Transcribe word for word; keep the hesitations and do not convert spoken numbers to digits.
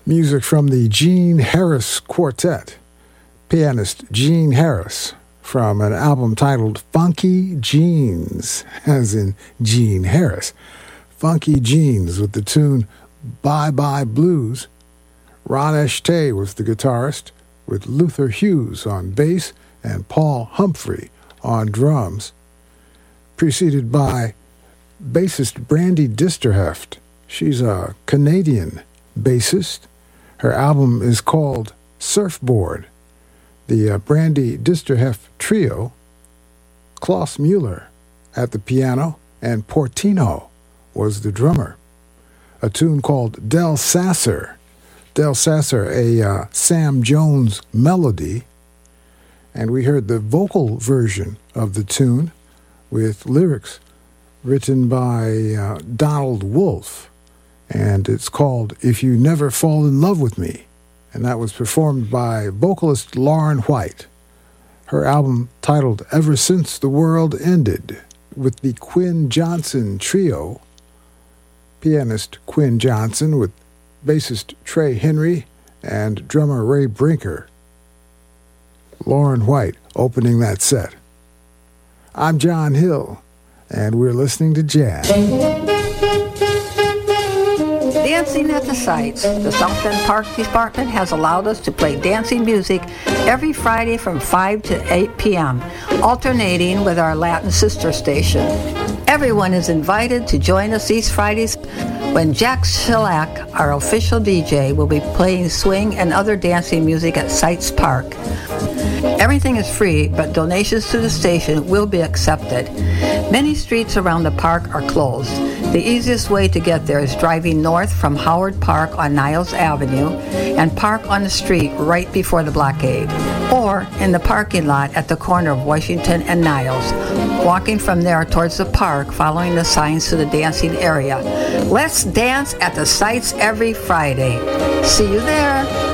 Music from the Gene Harris Quartet, pianist Gene Harris, from an album titled Funky Genes, as in Gene Harris. Funky Genes with the tune Bye Bye Blues. Ron Eshtay was the guitarist, with Luther Hughes on bass and Paul Humphrey on drums, preceded by bassist Brandy Disterheft. She's a Canadian bassist. Her album is called Surfboard. The uh, Brandy Disterheft Trio, Klaus Mueller at the piano, and Portino was the drummer. A tune called Del Sasser. Del Sasser, a uh, Sam Jones melody. And we heard the vocal version of the tune with lyrics written by uh, Donald Wolfe. And it's called If You Never Fall in Love with Me. And that was performed by vocalist Lauren White. Her album titled Ever Since the World Ended, with the Quinn Johnson Trio, pianist Quinn Johnson with bassist Trey Henry and drummer Ray Brinker. Lauren White opening that set. I'm John Hill, and we're listening to jazz. Dancing at the Sites. The South Bend Park Department has allowed us to play dancing music every Friday from five to eight p.m., alternating with our Latin sister station. Everyone is invited to join us these Fridays when Jack Shellac, our official D J, will be playing swing and other dancing music at Sites Park. Everything is free, but donations to the station will be accepted. Many streets around the park are closed. The easiest way to get there is driving north from Howard Park on Niles Avenue and park on the street right before the blockade, or in the parking lot at the corner of Washington and Niles, walking from there towards the park following the signs to the dancing area. Let's dance at the Sites every Friday. See you there.